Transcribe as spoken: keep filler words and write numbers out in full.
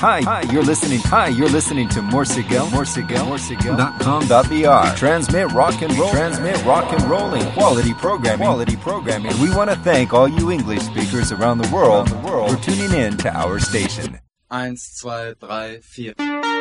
Hi, hi, you're listening. Hi, you're listening to Morsigel, Morsigel, Morsigel dot com dot B R. Transmit rock and roll, transmit rock and rolling, quality programming, quality programming. And we want to thank all you English speakers around the world, around the world for tuning in to our station. Eins, zwei, drei, vier.